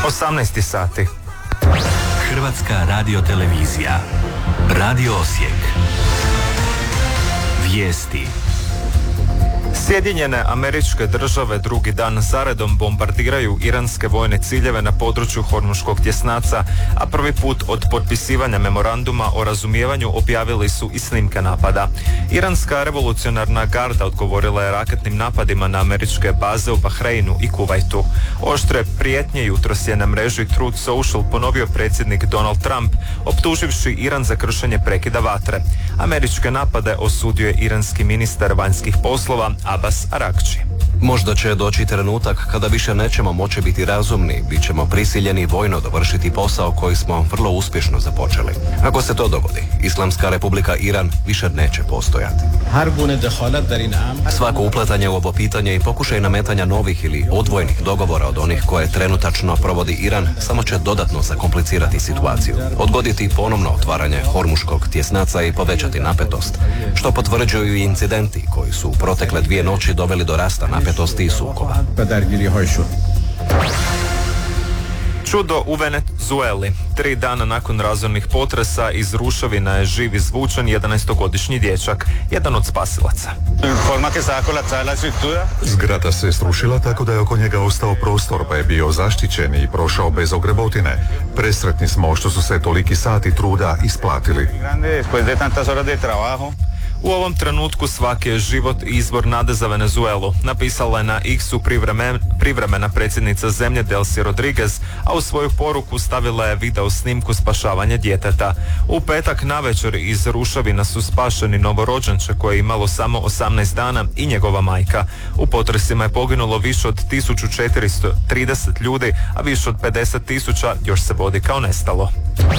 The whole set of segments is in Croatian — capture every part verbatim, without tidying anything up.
osamnaest sati. Hrvatska radiotelevizija. Radio Osijek. Vijesti. Sjedinjene Američke Države drugi dan zaredom bombardiraju iranske vojne ciljeve na području Hormuškog tjesnaca, a prvi put od potpisivanja memoranduma o razumijevanju objavili su i snimke napada. Iranska revolucionarna garda odgovorila je raketnim napadima na američke baze u Bahreinu i Kuvajtu. Oštre prijetnje jutros je na mreži Truth Social ponovio predsjednik Donald Trump, optuživši Iran za kršenje prekida vatre. Američke napade osudio je iranski ministar vanjskih poslova Abbas Arakči. Možda će doći trenutak kada više nećemo moći biti razumni, bit ćemo prisiljeni vojno dovršiti posao koji smo vrlo uspješno započeli. Ako se to dogodi, Islamska republika Iran više neće postojati. Svako upletanje u ovo pitanje i pokušaj nametanja novih ili odvojenih dogovora od onih koje trenutačno provodi Iran samo će dodatno zakomplicirati situaciju, odgoditi ponovno otvaranje Hormuškog tjesnaca i povećati napetost, što potvrđuju i incidenti koji su u protekle dvije noći doveli do rasta napetosti i sukoba. Čudo u Venezueli. Tri dana nakon razornih potresa iz ruševina je živ izvučen jedanaestogodišnji dječak, jedan od spasilaca. Zgrada se srušila tako da je oko njega ostao prostor, pa je bio zaštićen i prošao bez ogrebotine. Presretni smo što su se toliki sati truda isplatili. U ovom trenutku svaki je život izvor nade za Venezuelu, napisala je na X-u privremen, privremena predsjednica zemlje Delcy Rodriguez, a u svoju poruku stavila je video snimku spašavanja djeteta. U petak navečer iz ruševina su spašeni novorođenče koje je imalo samo osamnaest dana i njegova majka. U potresima je poginulo više od tisuću četiristo trideset ljudi, a više od pedeset tisuća još se vodi kao nestalo.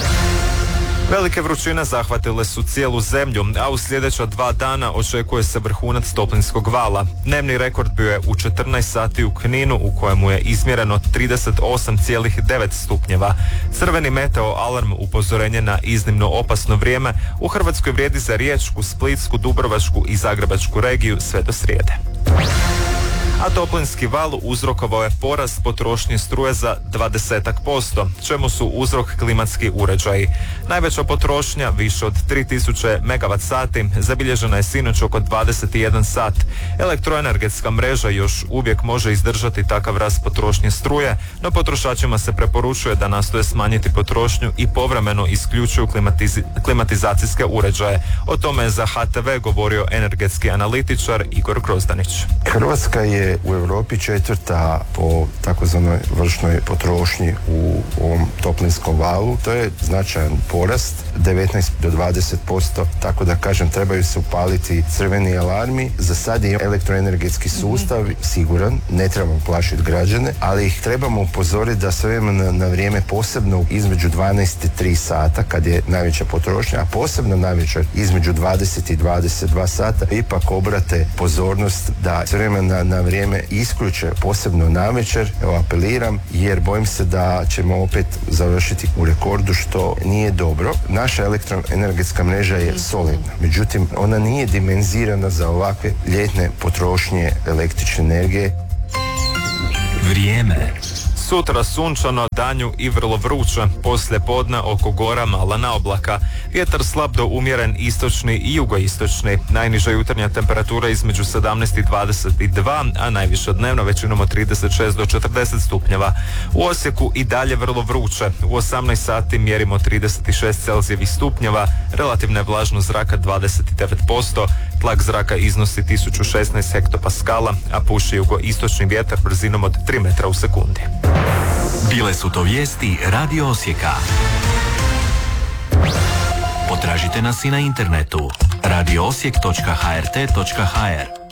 Velike vrućine zahvatile su cijelu zemlju, a u sljedeća dva dana očekuje se vrhunac toplinskog vala. Dnevni rekord bio je u četrnaest sati u Kninu, u kojemu je izmjereno trideset osam zarez devet stupnjeva. Crveni meteo alarm upozorenje na iznimno opasno vrijeme u Hrvatskoj vrijedi za Riječku, Splitsku, Dubrovačku i Zagrebačku regiju sve do srijede. A toplinski val uzrokovao je porast potrošnje struje za dvadeset posto, čemu su uzrok klimatski uređaji. Najveća potrošnja, više od tri tisuće megavat sati, zabilježena je sinoć oko dvadeset jedan sat. Elektroenergetska mreža još uvijek može izdržati takav rast potrošnje struje, no potrošačima se preporučuje da nastoje smanjiti potrošnju i povremeno isključuju klimatiz- klimatizacijske uređaje. O tome je za H T V govorio energetski analitičar Igor Grozdanić. Hrvatska je u Europi četvrta po takozvanoj vršnoj potrošnji u ovom toplinskom valu. To je značajan porast, devetnaest do dvadeset posto, tako da kažem trebaju se upaliti crveni alarmi. Za sad je elektroenergetski sustav siguran, ne trebamo plašiti građane, ali ih trebamo upozoriti da sve na, na vrijeme, posebno između dvanaest i tri sata kad je najveća potrošnja, a posebno najveća između dvadeset i dvadeset dva sata, ipak obrate pozornost da sve vremena na, na vrijeme isključe, posebno navečer. Evo, apeliram, jer bojim se da ćemo opet završiti u rekordu, što nije dobro. Naša elektroenergetska mreža je solidna, međutim ona nije dimenzirana za ovakve ljetne potrošnje električne energije. Vrijeme. Sutra sunčano, danju i vrlo vruće, poslije podne oko gora malena oblaka. Vjetar slab do umjeren istočni i jugoistočni. Najniža jutarnja temperatura između sedamnaest i dvadeset dva, a najviša dnevno većinom od trideset šest do četrdeset stupnjeva. U Osijeku i dalje vrlo vruće. U osamnaest sati mjerimo trideset šest celzijevih stupnjeva, relativna je vlažnost zraka dvadeset devet posto, tlak zraka iznosi tisuću šesnaest hektopaskala, a puši jugoistočni vjetar brzinom od tri metra u sekundi. Bile su to vijesti Radio Osijeka. Potražite nas i na internetu radio osijek točka h r t točka h r.